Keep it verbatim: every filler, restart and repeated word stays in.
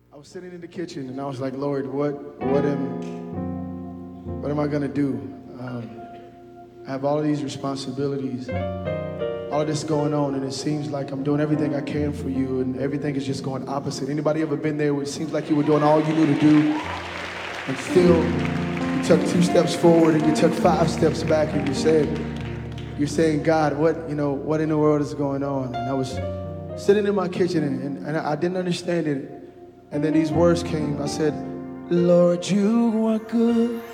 I was sitting in the kitchen and I was like, Lord, what, what am, what am I gonna do? Um, I have all of these responsibilities, all of this going on, and it seems like I'm doing everything I can for you, and everything is just going opposite. Anybody ever been there where it seems like you were doing all you knew to do, and still you took two steps forward and you took five steps back, and you said, you're saying, God, what, you know, what in the world is going on? And I was sitting in my kitchen and, and, and I didn't understand it. And then these words came. I said, Lord, you are good.